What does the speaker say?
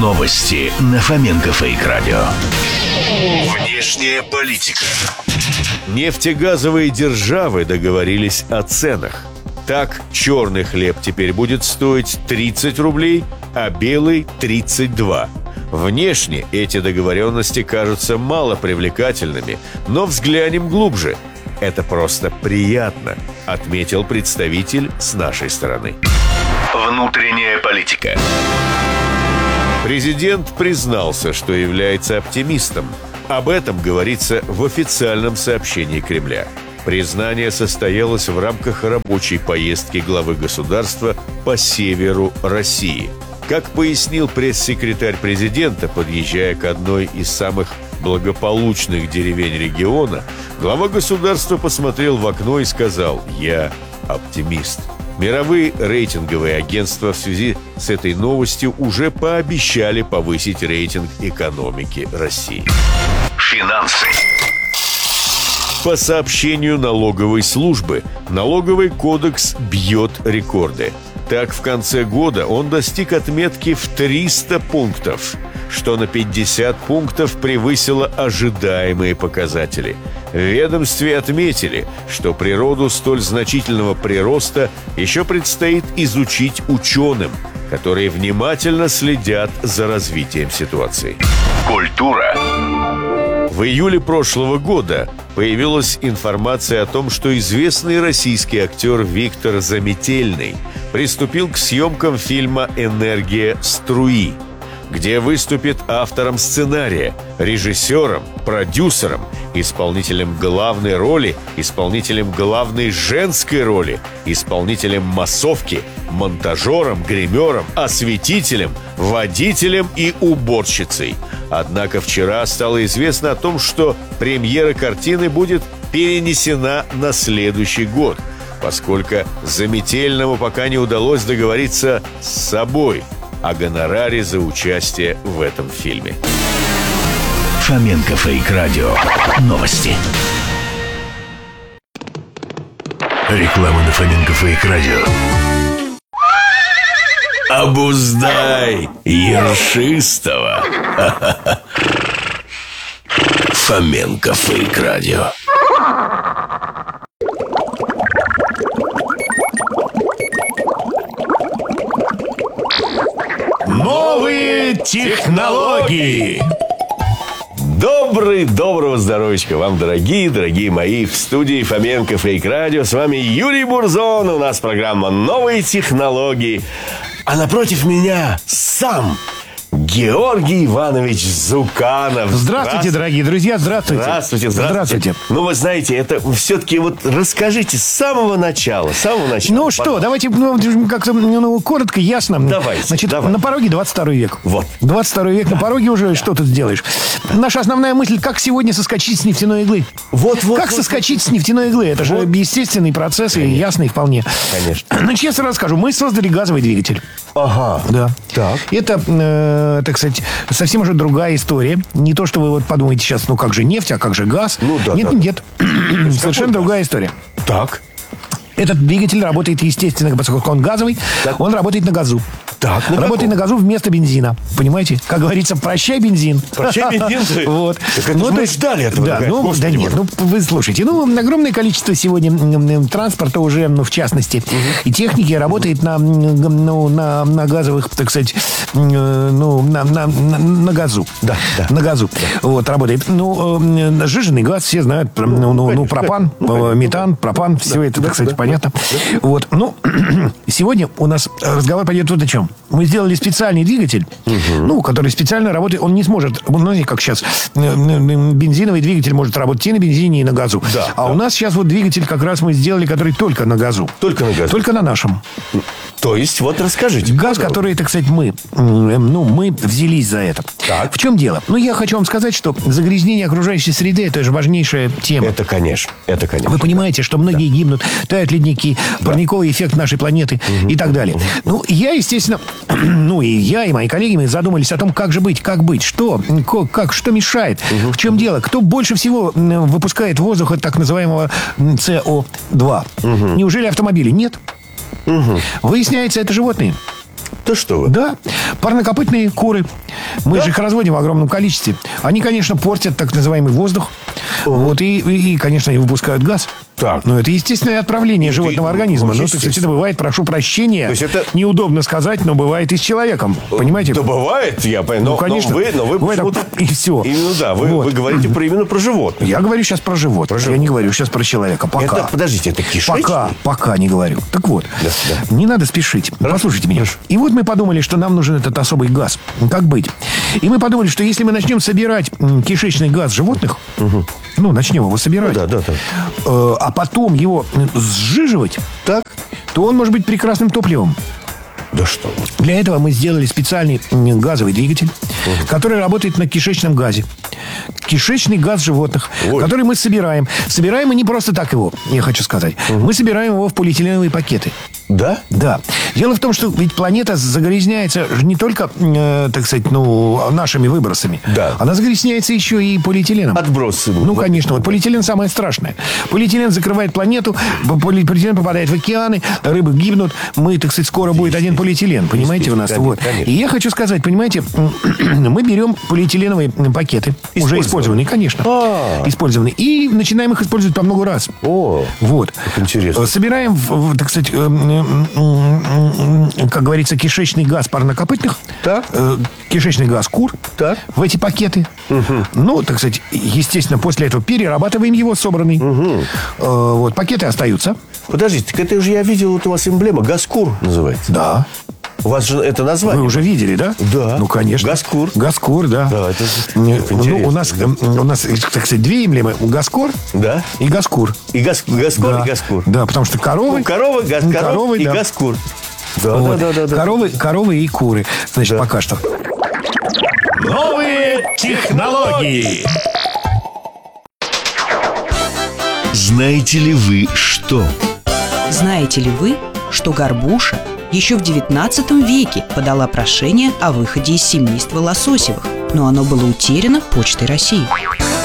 Новости на Фоменко Фейк Радио. Внешняя политика. Нефтегазовые державы договорились о ценах. Так, черный хлеб теперь будет стоить 30 рублей, а белый – 32. Внешне эти договоренности кажутся мало привлекательными, но взглянем глубже. Это просто приятно, отметил представитель с нашей стороны. Внутренняя политика. Президент признался, что является оптимистом. Об этом говорится в официальном сообщении Кремля. Признание состоялось в рамках рабочей поездки главы государства по северу России. Как пояснил пресс-секретарь президента, подъезжая к одной из самых благополучных деревень региона, глава государства посмотрел в окно и сказал: «Я оптимист». Мировые рейтинговые агентства в связи с этой новостью уже пообещали повысить рейтинг экономики России. Финансы. По сообщению налоговой службы, налоговый кодекс бьет рекорды. Так, в конце года он достиг отметки в 300 пунктов, что на 50 пунктов превысило ожидаемые показатели. В ведомстве отметили, что природу столь значительного прироста еще предстоит изучить ученым, которые внимательно следят за развитием ситуации. Культура. В июле прошлого года появилась информация о том, что известный российский актер Виктор Заметельный приступил к съемкам фильма «Энергия струи», где выступит автором сценария, режиссером, продюсером, исполнителем главной роли, исполнителем главной женской роли, исполнителем массовки, монтажером, гримером, осветителем, водителем и уборщицей. Однако вчера стало известно о том, что премьера картины будет перенесена на следующий год, поскольку Заметельному пока не удалось договориться с собой о гонораре за участие в этом фильме. Фоменко Фейк Радио. Новости. Реклама на Фоменко Фейк Радио. Обуздай ершистого. Фоменко Фейк Радио. Новые технологии. Доброго здоровичка вам, дорогие мои. В студии Фоменко Фейк Радио. С вами Юрий Бурзон. У нас программа «Новые технологии». А напротив меня сам Георгий Иванович Зуканов. Здравствуйте, дорогие друзья, здравствуйте. Здравствуйте. Ну, вы знаете, это все-таки вот расскажите с самого начала. Ну что, давайте как-то коротко, ясно. Давайте. Значит, на пороге 22 век. Вот. 22 век на пороге уже, что тут сделаешь? Наша основная мысль, как сегодня соскочить с нефтяной иглы. Как соскочить с нефтяной иглы? Это же естественный процесс и ясный вполне. Конечно. Значит, я сразу скажу, мы создали газовый двигатель. Ага. Да. Так. Это, так сказать, совсем уже другая история. Не то, что вы вот подумаете сейчас, ну как же нефть, а как же газ. Ну да. Нет. Совершенно другая история. Так. Этот двигатель работает, естественно, поскольку он газовый, он работает на газу. Так, работает на газу вместо бензина. Понимаете? Как говорится, прощай бензин. Прощай бензин. Вот. Так это мы ждали этого. Да, нет, вы слушайте. огромное количество сегодня транспорта уже, в частности, и техники работает на газовых, так сказать, на газу. Да. На газу. Вот, работает. Сжиженный газ, все знают. Пропан, метан, пропан, все это, так сказать, понятно. Вот. Сегодня у нас разговор пойдет вот о чем. Мы сделали специальный двигатель, который специально работает. Он не сможет, знаете, как сейчас бензиновый двигатель может работать и на бензине, и на газу. Да, у нас сейчас вот двигатель как раз мы сделали, который только на газу. Только на газу? Только на нашем. То есть, вот расскажите. Газ, который, так сказать, мы взялись за это. Так. В чем дело? Я хочу вам сказать, что загрязнение окружающей среды – это же важнейшая тема. Это, конечно. Вы понимаете, что многие гибнут, тают ледники, парниковый эффект нашей планеты и так далее. Я, естественно, и я, и мои коллеги, мы задумались о том, как же быть, как быть, что мешает, в чем дело, кто больше всего выпускает воздуха так называемого СО2. Неужели автомобили? Нет. Выясняется, это животные. Да что вы? Да, парнокопытные куры. Мы же их разводим в огромном количестве. Они, конечно, портят так называемый воздух. Вот, и, конечно, они выпускают газ. Так. Но это естественное отправление животного организма. Ну, естественно. это бывает, прошу прощения. То есть это- Неудобно сказать, но бывает и с человеком. Понимаете? Да бывает, я понимаю. Ну, конечно. Но вы Бывает, почему-то... и все. Именно, да, вы говорите именно про животных. Я говорю сейчас про животных. Я не говорю сейчас про человека. Пока. Это, подождите, это кишечник? Пока не говорю. Так вот, Да. не надо спешить. Послушайте меня. И вот мы подумали, что нам нужен этот особый газ. Как быть? И мы подумали, что если мы начнем собирать кишечный газ животных, ну, начнем его собирать, Да. а потом его сжиживать, Так? то он может быть прекрасным топливом. Да что вы. Для этого мы сделали специальный газовый двигатель, который работает на кишечном газе. Кишечный газ животных, Ой. который мы собираем. Собираем мы не просто так его, я хочу сказать. Мы собираем его в полиэтиленовые пакеты. Да? Да. Дело в том, что ведь планета загрязняется не только, так сказать, нашими выбросами. Да. Она загрязняется еще и полиэтиленом. Отбросы. Ну, конечно. Вот полиэтилен самое страшное. Полиэтилен закрывает планету, полиэтилен попадает в океаны, рыбы гибнут. Мы, так сказать, скоро будет один полиэтилен. Понимаете, у нас? Вот. Конечно. И я хочу сказать, понимаете, мы берем полиэтиленовые пакеты, уже использованные, конечно. Использованные. И начинаем их использовать по много раз. О, Вот. как интересно. Собираем, так сказать, как говорится, кишечный газ парнокопытных, Так. кишечный газ кур Так. в эти пакеты. Ну, так сказать, естественно, после этого перерабатываем его собранный. Вот, пакеты остаются. Подождите, так это же я видел, вот у вас эмблема «Газкур» называется. Да. У вас же это Вы название. уже видели, да? Да. Ну, конечно. Газкур. Газкур, да. Да, это Ну, интересно. у нас, так сказать, две эмблемы. Газкор Да. и Газкур. И Газкур, Да. и Газкур. Да, потому что коровы... Ну, коровы, коровы коровы, и да. Газкур. Да, Вот. да. Коровы и куры. Значит, пока что. Новые технологии. Знаете ли вы что? Знаете ли вы, что горбуша еще в XIX веке подала прошение о выходе из семейства лососевых, но оно было утеряно Почтой России?